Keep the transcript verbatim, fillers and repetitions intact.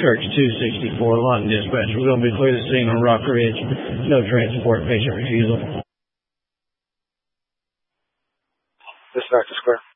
Church two sixty-four, Lawton Dispatch. We're going to be clear the scene on Rock Ridge. No transport, patient refusal. This is Doctor Square.